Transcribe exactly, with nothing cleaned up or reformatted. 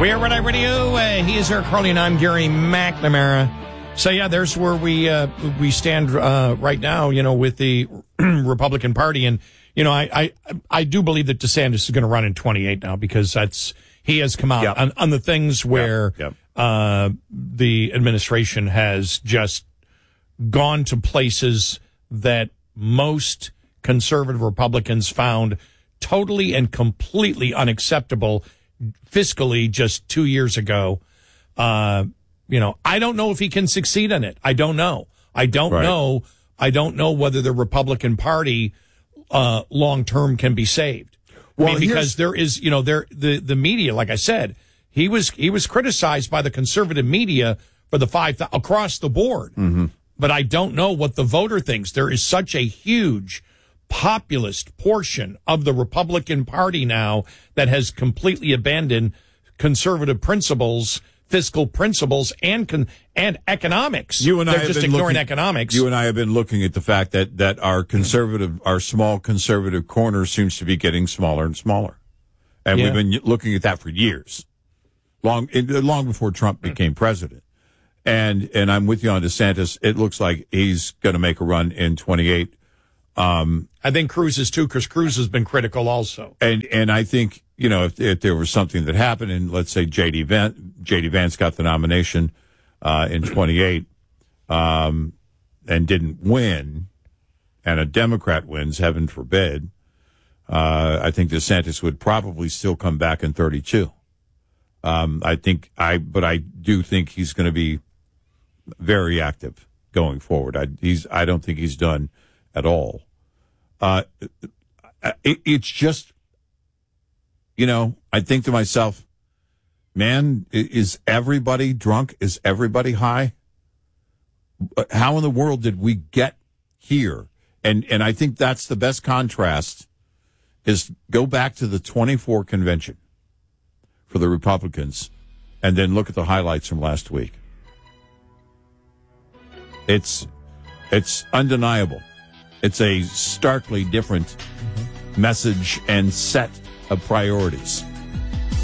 We are Red Eye Radio. Uh, he is Eric Carly, and I'm Gary McNamara. So, yeah, there's where we uh, we stand uh, right now, you know, with the Republican Party. And, you know, I, I, I do believe that DeSantis is going to run in twenty-eight now because that's he has come out yep. on, on the things where yep. Yep. Uh, the administration has just gone to places that most conservative Republicans found totally and completely unacceptable fiscally just two years ago. Uh, you know, I don't know if he can succeed in it. I don't know. I don't right. know. I don't know whether the Republican Party uh, long term can be saved. Well, I mean, because there is, you know, there the the media, like I said, he was he was criticized by the conservative media for the five th- across the board. Mm-hmm. But I don't know what the voter thinks. There is such a huge populist portion of the Republican Party now that has completely abandoned conservative principles, fiscal principles, and con- and economics. You and I They're have just been ignoring looking, economics. You and I have been looking at the fact that, that our conservative, our small conservative corner seems to be getting smaller and smaller. And Yeah. we've been looking at that for years, long long before Trump became president. And and I'm with you on DeSantis. It looks like he's going to make a run in twenty-eight. Um, I think Cruz is too, because Cruz has been critical also. And and I think, you know, if, if there was something that happened, and let's say J D Vance, J D Vance got the nomination uh, in twenty-eight um, and didn't win, and a Democrat wins, heaven forbid, uh, I think DeSantis would probably still come back in thirty-two. Um, I think I, but I do think he's going to be very active going forward. I, he's, I don't think he's done at all. Uh, it, it's just, you know, I think to myself, man, is everybody drunk? Is everybody high? How in the world did we get here? And, and I think that's the best contrast is go back to the twenty-four convention for the Republicans and then look at the highlights from last week. It's, it's undeniable. It's a starkly different message and set of priorities.